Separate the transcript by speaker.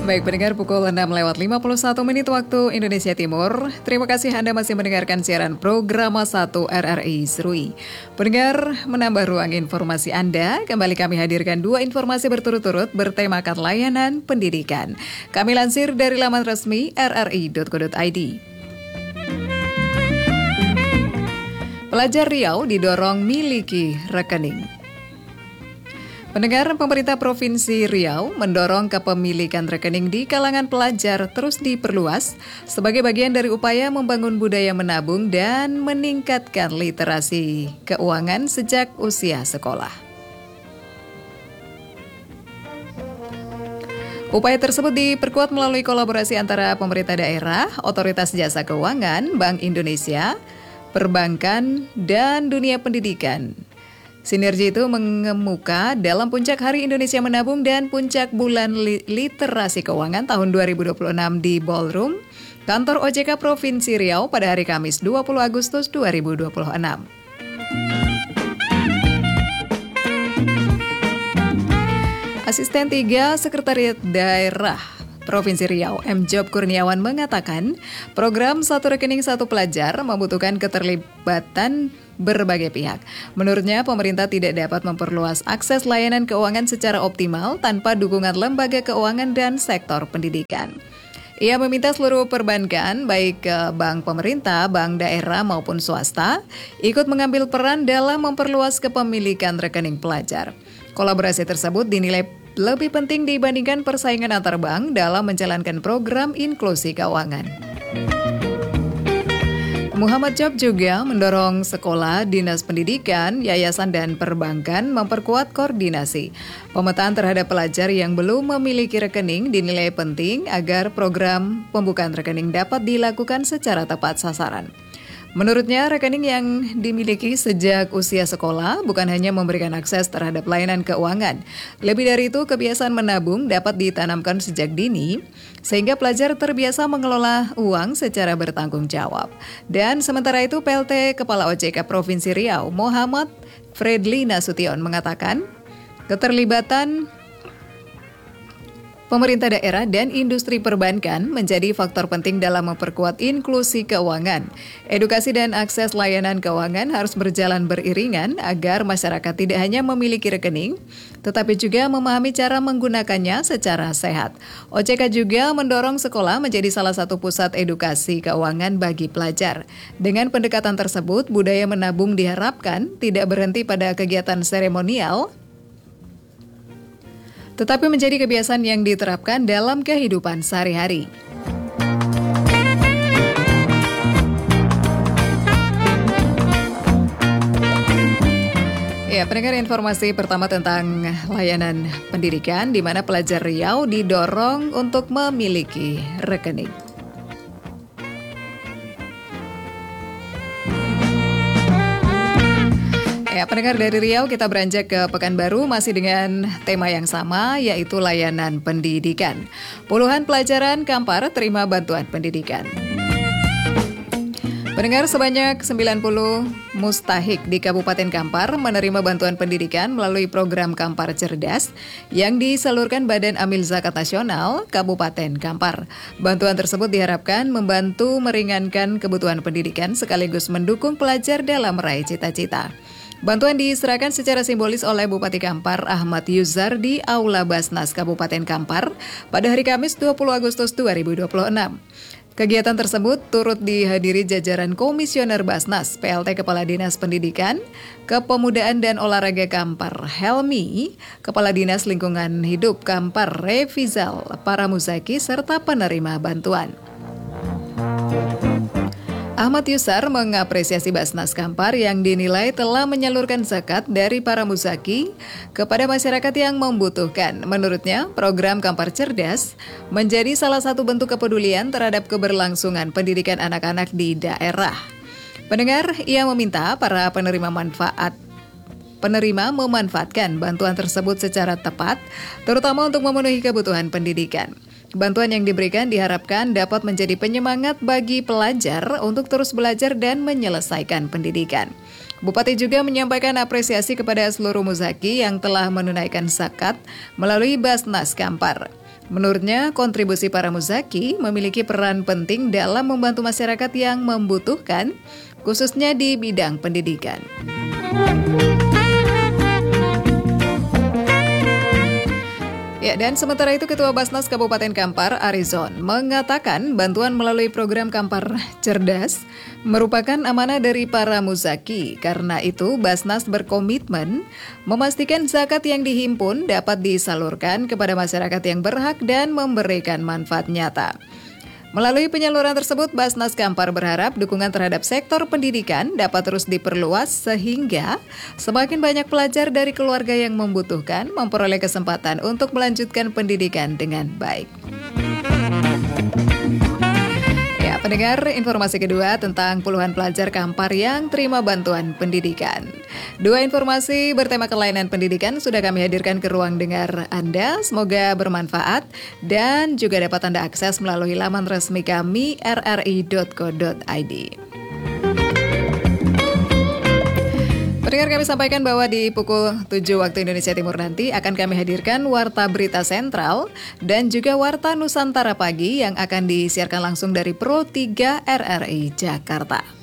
Speaker 1: Baik, pendengar, pukul 6:51 waktu Indonesia Timur. Terima kasih Anda masih mendengarkan siaran program 1 RRI Serui. Pendengar, menambah ruang informasi Anda, kembali kami hadirkan 2 informasi berturut-turut bertemakan layanan pendidikan. Kami lansir dari laman resmi rri.co.id. Pelajar Riau didorong miliki rekening. Pendengar, pemerintah Provinsi Riau mendorong kepemilikan rekening di kalangan pelajar terus diperluas sebagai bagian dari upaya membangun budaya menabung dan meningkatkan literasi keuangan sejak usia sekolah. Upaya tersebut diperkuat melalui kolaborasi antara pemerintah daerah, Otoritas Jasa Keuangan, Bank Indonesia, perbankan, dan dunia pendidikan. Sinergi itu mengemuka dalam Puncak Hari Indonesia Menabung dan Puncak Bulan Literasi Keuangan tahun 2026 di Ballroom, Kantor OJK Provinsi Riau pada hari Kamis 20 Agustus 2026. Asisten 3 Sekretariat Daerah Provinsi Riau, M. Job Kurniawan mengatakan, program Satu Rekening Satu Pelajar membutuhkan keterlibatan berbagai pihak. Menurutnya, pemerintah tidak dapat memperluas akses layanan keuangan secara optimal tanpa dukungan lembaga keuangan dan sektor pendidikan. Ia meminta seluruh perbankan, baik bank pemerintah, bank daerah maupun swasta, ikut mengambil peran dalam memperluas kepemilikan rekening pelajar. Kolaborasi tersebut dinilai lebih penting dibandingkan persaingan antar bank dalam menjalankan program inklusi keuangan. Muhammad Job juga mendorong sekolah, dinas pendidikan, yayasan, dan perbankan memperkuat koordinasi. Pemetaan terhadap pelajar yang belum memiliki rekening dinilai penting agar program pembukaan rekening dapat dilakukan secara tepat sasaran. Menurutnya, rekening yang dimiliki sejak usia sekolah bukan hanya memberikan akses terhadap layanan keuangan. Lebih dari itu, kebiasaan menabung dapat ditanamkan sejak dini, sehingga pelajar terbiasa mengelola uang secara bertanggung jawab. Dan sementara itu, PLT Kepala OJK Provinsi Riau, Muhammad Fredly Nasution mengatakan, keterlibatan pemerintah daerah dan industri perbankan menjadi faktor penting dalam memperkuat inklusi keuangan. Edukasi dan akses layanan keuangan harus berjalan beriringan agar masyarakat tidak hanya memiliki rekening, tetapi juga memahami cara menggunakannya secara sehat. OJK juga mendorong sekolah menjadi salah satu pusat edukasi keuangan bagi pelajar. Dengan pendekatan tersebut, budaya menabung diharapkan tidak berhenti pada kegiatan seremonial, tetapi menjadi kebiasaan yang diterapkan dalam kehidupan sehari-hari. Ya, pendengar, informasi pertama tentang layanan pendidikan di mana pelajar Riau didorong untuk memiliki rekening. Ya, pendengar, dari Riau kita beranjak ke Pekanbaru masih dengan tema yang sama, yaitu layanan pendidikan. Puluhan pelajaran Kampar terima bantuan pendidikan. Pendengar, sebanyak 90 mustahik di Kabupaten Kampar menerima bantuan pendidikan melalui program Kampar Cerdas yang disalurkan Badan Amil Zakat Nasional Kabupaten Kampar. Bantuan tersebut diharapkan membantu meringankan kebutuhan pendidikan sekaligus mendukung pelajar dalam meraih cita-cita. Bantuan diserahkan secara simbolis oleh Bupati Kampar Ahmad Yuzar di Aula Basnas Kabupaten Kampar pada hari Kamis 20 Agustus 2026. Kegiatan tersebut turut dihadiri jajaran Komisioner Basnas, PLT Kepala Dinas Pendidikan, Kepemudaan dan Olahraga Kampar Helmi, Kepala Dinas Lingkungan Hidup Kampar Revizal, para muzaki, serta penerima bantuan. Ahmad Yusar mengapresiasi Basnas Kampar yang dinilai telah menyalurkan zakat dari para muzaki kepada masyarakat yang membutuhkan. Menurutnya, program Kampar Cerdas menjadi salah satu bentuk kepedulian terhadap keberlangsungan pendidikan anak-anak di daerah. Pendengar, ia meminta para penerima memanfaatkan bantuan tersebut secara tepat, terutama untuk memenuhi kebutuhan pendidikan. Bantuan yang diberikan diharapkan dapat menjadi penyemangat bagi pelajar untuk terus belajar dan menyelesaikan pendidikan. Bupati juga menyampaikan apresiasi kepada seluruh muzaki yang telah menunaikan zakat melalui Basnas Kampar. Menurutnya, kontribusi para muzaki memiliki peran penting dalam membantu masyarakat yang membutuhkan, khususnya di bidang pendidikan. Ya, dan sementara itu Ketua Basnas Kabupaten Kampar, Arizon, mengatakan bantuan melalui program Kampar Cerdas merupakan amanah dari para muzaki. Karena itu, Basnas berkomitmen memastikan zakat yang dihimpun dapat disalurkan kepada masyarakat yang berhak dan memberikan manfaat nyata. Melalui penyaluran tersebut, Basnas Kampar berharap dukungan terhadap sektor pendidikan dapat terus diperluas sehingga semakin banyak pelajar dari keluarga yang membutuhkan memperoleh kesempatan untuk melanjutkan pendidikan dengan baik. Ya, pendengar, informasi kedua tentang puluhan pelajar Kampar yang terima bantuan pendidikan. Dua informasi bertema kelainan pendidikan sudah kami hadirkan ke ruang dengar Anda. Semoga bermanfaat dan juga dapat Anda akses melalui laman resmi kami rri.co.id. Pendengar, kami sampaikan bahwa di pukul 7 waktu Indonesia Timur nanti akan kami hadirkan Warta Berita Sentral dan juga Warta Nusantara Pagi yang akan disiarkan langsung dari Pro 3 RRI Jakarta.